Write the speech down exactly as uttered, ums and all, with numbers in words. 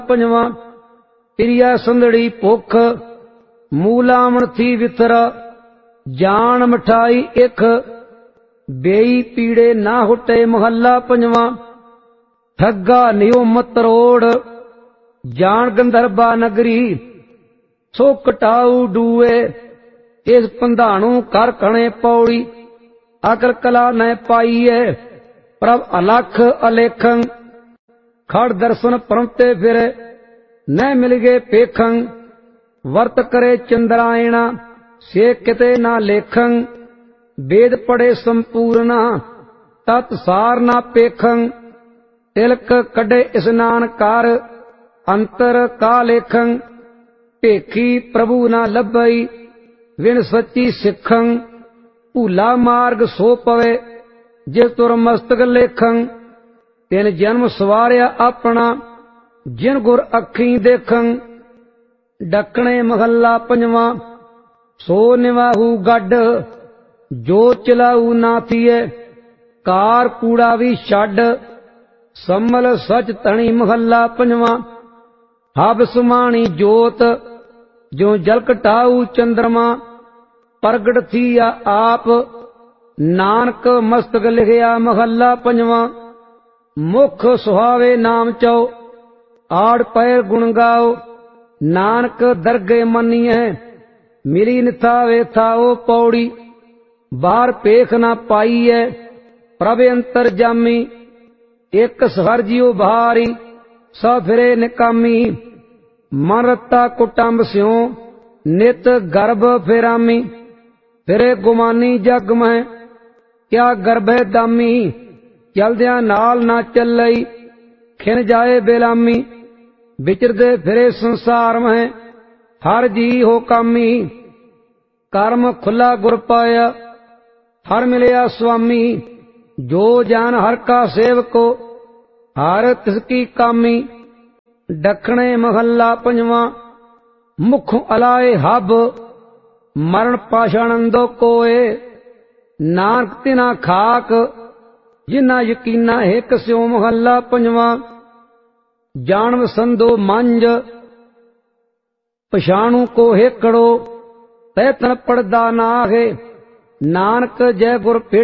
पंजवा प्रिया संदड़ी भुख मूलामण थी वितर जान मिठाई इख बेई पीड़े ना हुटे। महला पंजवा ठग्गा नियो मत रोड़ जान गंधर्बा नगरी सो कटाऊ डूए। इस पंधाणु कर खणे पौड़ी अकल कला न पाईए। प्रभ अलख अलेखं खड़ दर्शन परमते फिर न मिल गए पेखं। वर्त करे चंद्रायणा से किते ना लेखं। वेद पढ़े संपूर्ण तत्सार ना पेखं। तिलक कढ़े स्नान कर अंतर का लेखं। भेखी प्रभु ना लभई विन सच्ची सिखं। भूला मार्ग सो पवे जिस तुर मस्तक लेखं। तिन जन्म सवारिया अपना जिन गुर अखी देखं। डकणे महला पंजवा सो निवाहू गड जो चलाऊ ना थिए। कार कूड़ा भी छड समल सच तणी। महला पंजवा हब सुमाणी जोत जो जल कटाऊ चंद्रमा। प्रगट थी या आप नानक मस्तक लिखया। महला पंजवा मुख सुहावे नाम चौ आड़ पैर गुण गाओ। नानक दरगे मनिए मिली निथावे थाओ पौड़ी। बाहर पेख ना पाई है प्रभ अंतर जामी। एक सहर जियो भारी स फिरे निकामी। मन रत्ता कुटुंब स्यों नित गर्भ फेरामी। फिरे गुमानी जग में क्या गर्भ है दामी। चलद्या नाल ना चलई खिन जाए बेलामी। विचरदे फिरे संसार में हर जी हो कामी। कर्म खुला गुर पाया हर मिलया स्वामी। जो जान हर का सेवको हर तिसकी कामी। दखणे महला पंजवा मुख अलाए हब मरण पाषाणंदो कोए। नानक तिना खाक जिना यकीना हिक स्यो। महला पंजवा जान संदो मंज पछाणु को हेकड़ो तै तन पड़दा नाहे। नानक जय गुर